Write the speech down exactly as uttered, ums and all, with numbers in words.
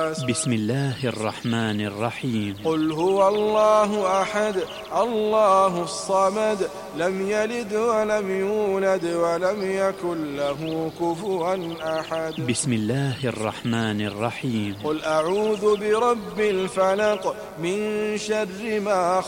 الناس. بسم الله الرحمن الرحيم. قل هو الله أحد الله الصمد لم يلد ولم يولد ولم يكن له كفوا أحد. بسم الله الرحمن الرحيم. قل أعوذ برب الفلق من شر ما